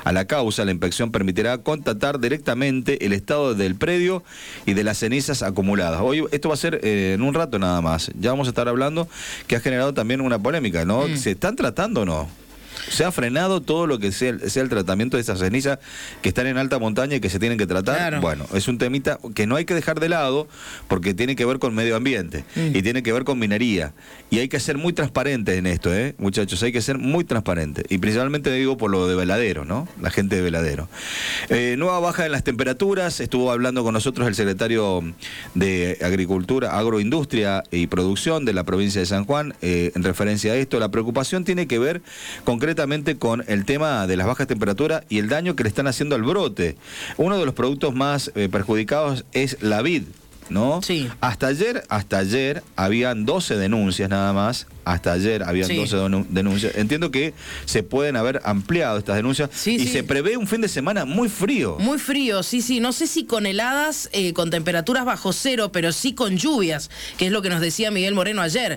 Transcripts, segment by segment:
a la causa, la inspección permitirá constatar directamente el estado del predio y de las cenizas acumuladas. Hoy, esto va a ser en un rato nada más. Ya vamos a estar hablando, que ha generado también una polémica, ¿no? ¿Se están tratando o no? ¿Se ha frenado todo lo que sea el tratamiento de esas cenizas que están en alta montaña y que se tienen que tratar? Claro. Bueno, es un temita que no hay que dejar de lado porque tiene que ver con medio ambiente y tiene que ver con minería. Y hay que ser muy transparentes en esto, muchachos, hay que ser muy transparentes. Y principalmente digo por lo de Veladero, ¿no? La gente de Veladero. Nueva baja en las temperaturas. Estuvo hablando con nosotros el secretario de Agricultura, Agroindustria y Producción de la provincia de San Juan en referencia a esto. La preocupación tiene que ver concretamente con el tema de las bajas temperaturas y el daño que le están haciendo al brote. Uno de los productos más perjudicados es la vid, ¿no? Sí. Hasta ayer habían 12 denuncias nada más. Hasta ayer habían 12 denuncias. Entiendo que se pueden haber ampliado estas denuncias y se prevé un fin de semana muy frío. Muy frío, sí. No sé si con heladas, con temperaturas bajo cero, pero sí con lluvias, que es lo que nos decía Miguel Moreno ayer.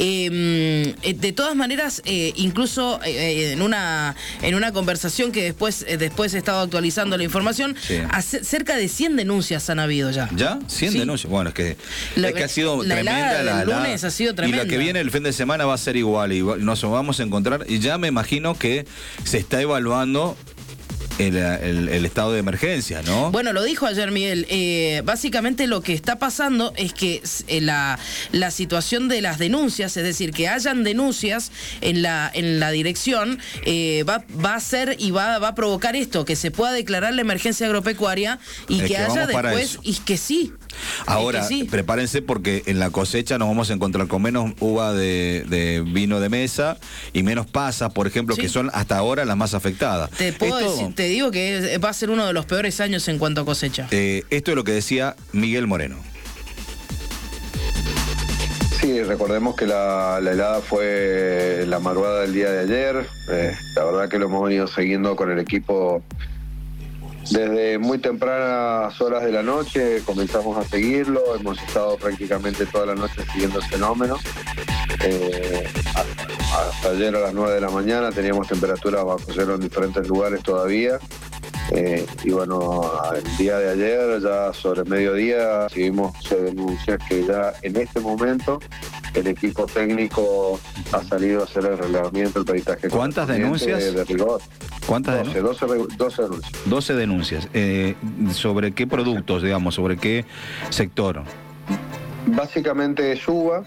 De todas maneras, incluso en una conversación que después he estado actualizando la información, cerca de 100 denuncias han habido ya. ¿Ya? 100 denuncias. Bueno, es que ha sido tremenda la lunes ha sido tremenda. Y la que viene el fin de semana va a ser igual, nos vamos a encontrar, y ya me imagino que se está evaluando el estado de emergencia, ¿no? Bueno, lo dijo ayer Miguel. Básicamente lo que está pasando es que la situación de las denuncias, es decir, que hayan denuncias en la dirección, va a hacer y va a provocar esto, que se pueda declarar la emergencia agropecuaria y que haya después, y que sí. Ahora, prepárense porque en la cosecha nos vamos a encontrar con menos uva de vino de mesa y menos pasas, por ejemplo, que son hasta ahora las más afectadas. Te digo que va a ser uno de los peores años en cuanto a cosecha. Esto es lo que decía Miguel Moreno. Sí, recordemos que la helada fue la madrugada del día de ayer. La verdad que lo hemos venido siguiendo con el equipo desde muy tempranas horas de la noche. Comenzamos a seguirlo, hemos estado prácticamente toda la noche siguiendo el fenómeno. Hasta ayer a las 9 de la mañana teníamos temperaturas bajo cero en diferentes lugares todavía. Y bueno, el día de ayer, ya sobre mediodía, seguimos denuncias que ya en este momento el equipo técnico ha salido a hacer el relevamiento, el peritaje. ¿Cuántas denuncias? De rigor. ¿Cuántas? 12 denuncias. 12 denuncias. ¿Sobre qué productos, digamos? ¿Sobre qué sector? Básicamente es uva.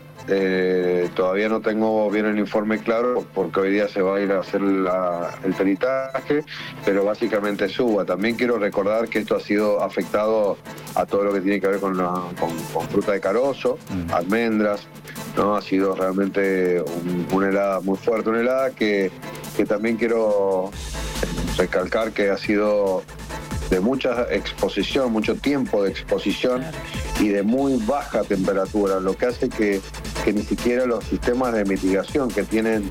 Todavía no tengo bien el informe claro porque hoy día se va a ir a hacer el peritaje, pero básicamente es uva. También quiero recordar que esto ha sido afectado a todo lo que tiene que ver con fruta de carozo, almendras, ¿no? Ha sido realmente una helada muy fuerte, una helada que también quiero recalcar que ha sido de mucha exposición, mucho tiempo de exposición y de muy baja temperatura, lo que hace que ni siquiera los sistemas de mitigación que tienen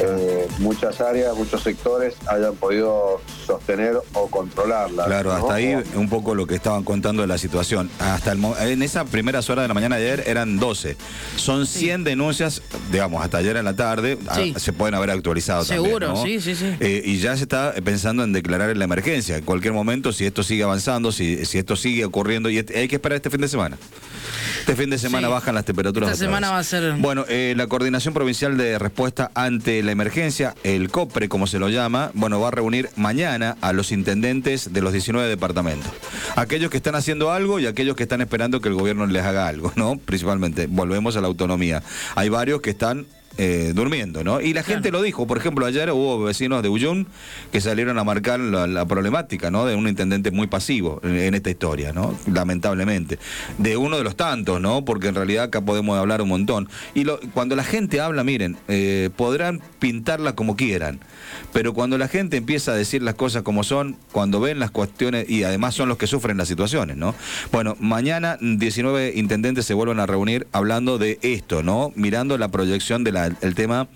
muchas áreas, muchos sectores, hayan podido sostener o controlarla. Claro, ¿no? hasta ahí un poco lo que estaban contando de la situación. En esas primeras horas de la mañana de ayer eran 12. Son 100 denuncias, digamos, hasta ayer en la tarde, se pueden haber actualizado seguro, también, ¿no? Sí. Y ya se está pensando en declarar la emergencia. En cualquier momento, si esto sigue avanzando, si esto sigue ocurriendo, y hay que esperar este fin de semana. Este fin de semana bajan las temperaturas. Esta semana va a ser... Bueno, la Coordinación Provincial de Respuesta ante la Emergencia, el COPRE, como se lo llama, bueno, va a reunir mañana a los intendentes de los 19 departamentos. Aquellos que están haciendo algo y aquellos que están esperando que el gobierno les haga algo, ¿no? Principalmente, volvemos a la autonomía. Hay varios que están durmiendo, ¿no? Y la gente lo dijo. Por ejemplo, ayer hubo vecinos de Uyún que salieron a marcar la problemática, ¿no? De un intendente muy pasivo en esta historia, ¿no? Lamentablemente. De uno de los tantos, ¿no? Porque en realidad acá podemos hablar un montón. Y cuando la gente habla, miren, podrán pintarla como quieran, pero cuando la gente empieza a decir las cosas como son, cuando ven las cuestiones, y además son los que sufren las situaciones, ¿no? Bueno, mañana 19 intendentes se vuelven a reunir hablando de esto, ¿no? Mirando la proyección de el tema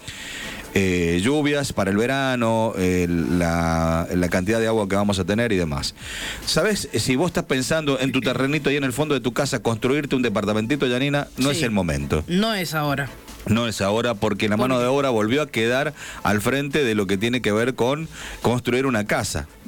lluvias para el verano, la cantidad de agua que vamos a tener y demás. ¿Sabes? Si vos estás pensando en tu terrenito ahí en el fondo de tu casa, construirte un departamentito, Yanina, no es el momento. No es ahora. No es ahora porque la mano de obra volvió a quedar al frente de lo que tiene que ver con construir una casa.